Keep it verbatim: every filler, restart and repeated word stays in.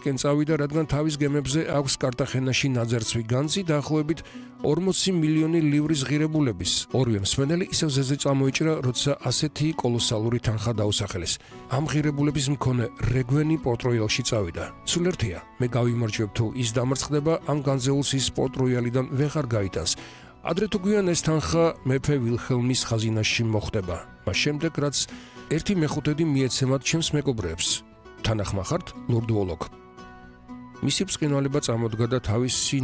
პარიზისკენ წავიდა, რადგან თავის გემებზე აქვს კარტახენაში ნაძერცვი განძი დაახლოებით ორმოცი მილიონი ლივრის ღირებულების. ორივე მსმენელი ისევ ზეზე წამოიჭრა, როცა ასეთი კოლოსალური თანხა დაუსახელეს. ამ ღირებულების მქონე რეგვენი პორტ-როიალში წავიდა. სულ ერთია, მე გავიმორჩევ თუ ის დამარცხდება, ამ განზეულს ის პორტ-როიალიდან ვეღარ გაიტანს. ადრე თუ გვიან ეს თანხა მეფე ვილჰელმის ხაზინაში მოხვდება. მას შემდეგ, რაც ერთი მეხუთედი მიეცემათ ჩემს მეგობრებს. თანახმახართ ლორდ ვოლოკ. მისი ბრწყინვალება წამოდგა და თავისი